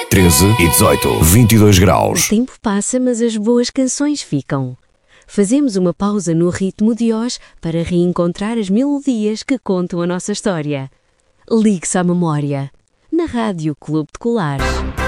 13 e 18, 22 graus. O tempo passa, mas as boas canções ficam. Fazemos uma pausa no ritmo de hoje para reencontrar as melodias que contam a nossa história. Ligue-se à memória. Na Rádio Clube de Colares.